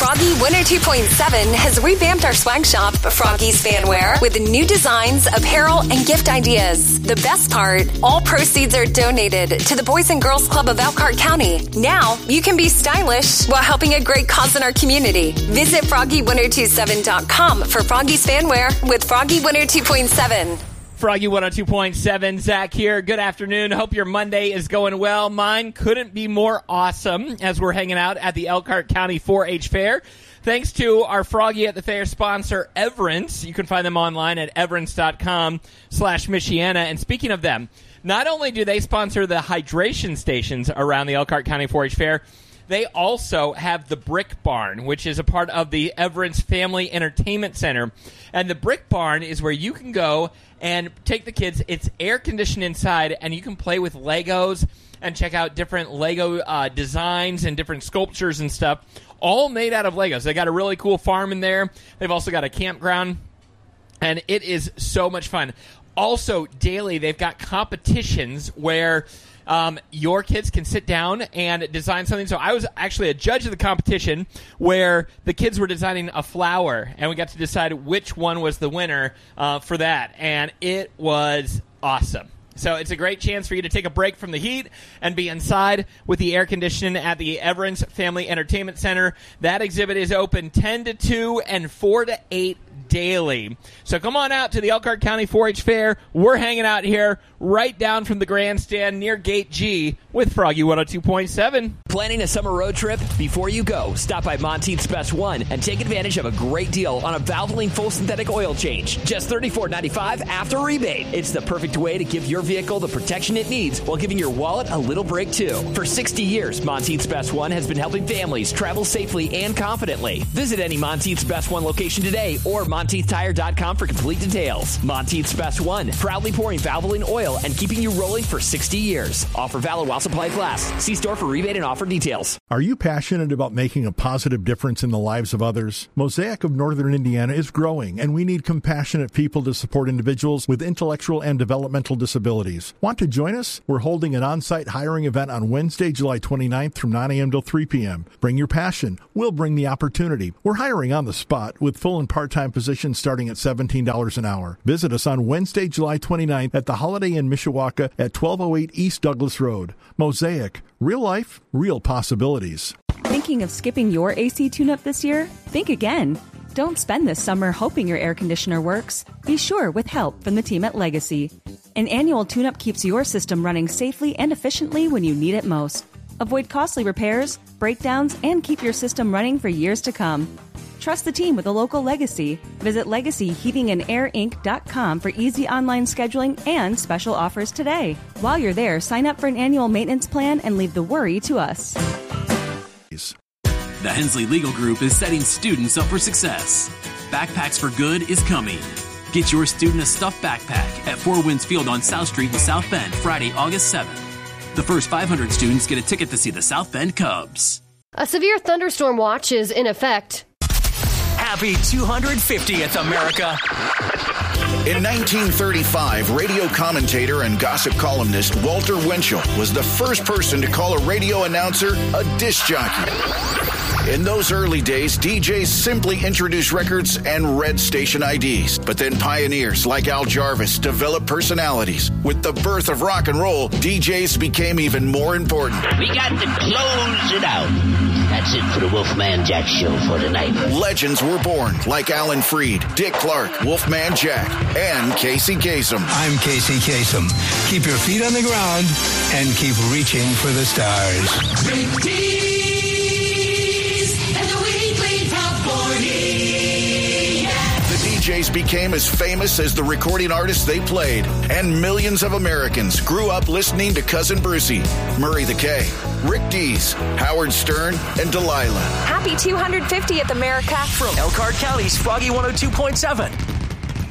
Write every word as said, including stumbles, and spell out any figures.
Froggy one oh two point seven has revamped our swag shop, Froggy's Fanwear, with new designs, apparel, and gift ideas. The best part, all proceeds are donated to the Boys and Girls Club of Elkhart County. Now, you can be stylish while helping a great cause in our community. Visit froggy ten twenty-seven dot com for Froggy's Fanwear with Froggy one oh two point seven. Froggy one oh two point seven, Zach here. Good afternoon. Hope your Monday is going well. Mine couldn't be more awesome as we're hanging out at the Elkhart County four H Fair. Thanks to our Froggy at the Fair sponsor, Everence. You can find them online at everence.com slash Michiana. And speaking of them, not only do they sponsor the hydration stations around the Elkhart County four H Fair, they also have the Brick Barn, which is a part of the Everence Family Entertainment Center. And the Brick Barn is where you can go and take the kids. It's air-conditioned inside, and you can play with Legos and check out different Lego uh, designs and different sculptures and stuff, all made out of Legos. They got a really cool farm in there. They've also got a campground, and it is so much fun. Also, daily, they've got competitions where Um, your kids can sit down and design something. So I was actually a judge of the competition where the kids were designing a flower, and we got to decide which one was the winner uh, for that. And it was awesome. So it's a great chance for you to take a break from the heat and be inside with the air conditioning at the Everence Family Entertainment Center. That exhibit is open ten to two and four to eight daily. So come on out to the Elkhart County four H Fair. We're hanging out here right down from the grandstand near Gate G with Froggy one oh two point seven. Planning a summer road trip? Before you go, stop by Monteith's Best One and take advantage of a great deal on a Valvoline full synthetic oil change. Just thirty-four ninety-five after rebate. It's the perfect way to give your vehicle the protection it needs while giving your wallet a little break too. For sixty years, Monteith's Best One has been helping families travel safely and confidently. Visit any Monteith's Best One location today or Monteith Tire dot com for complete details. Monteith's Best One, proudly pouring Valvoline oil and keeping you rolling for sixty years. Offer valid while supplies last. See store for rebate and offer details. Are you passionate about making a positive difference in the lives of others? Mosaic of Northern Indiana is growing, and we need compassionate people to support individuals with intellectual and developmental disabilities. Want to join us? We're holding an on-site hiring event on Wednesday, July twenty-ninth from nine a.m. till three p.m. Bring your passion. We'll bring the opportunity. We're hiring on the spot with full and part-time positions starting at seventeen dollars an hour. Visit us on Wednesday, July twenty-ninth at the Holiday Inn Mishawaka at twelve oh eight East Douglas Road. Mosaic. Real life, real possibilities. Thinking of skipping your A C tune-up this year? Think again. Don't spend this summer hoping your air conditioner works. Be sure with help from the team at Legacy. An annual tune-up keeps your system running safely and efficiently when you need it most. Avoid costly repairs, breakdowns, and keep your system running for years to come. Trust the team with a local Legacy. Visit legacy heating and air inc dot com for easy online scheduling and special offers today. While you're there, sign up for an annual maintenance plan and leave the worry to us. The Hensley Legal Group is setting students up for success. Backpacks for Good is coming. Get your student a stuffed backpack at Four Winds Field on South Street in South Bend, Friday, August seventh. The first five hundred students get a ticket to see the South Bend Cubs. A severe thunderstorm watch is in effect. Happy two hundred fiftieth, America. In nineteen thirty-five, radio commentator and gossip columnist Walter Winchell was the first person to call a radio announcer a disc jockey. In those early days, D Js simply introduced records and read station I Ds. But then pioneers like Al Jarvis developed personalities. With the birth of rock and roll, D Js became even more important. We got to close it out. That's it for the Wolfman Jack Show for tonight. Legends were born like Alan Freed, Dick Clark, Wolfman Jack, and Casey Kasem. I'm Casey Kasem. Keep your feet on the ground and keep reaching for the stars. Rick Dees and the Weekly Top forty. Yeah. The D Js became as famous as the recording artists they played, and millions of Americans grew up listening to Cousin Brucey, Murray the K, Rick Dees, Howard Stern, and Delilah. Happy two hundred fiftieth, America. From Elkhart County's Froggy one oh two point seven,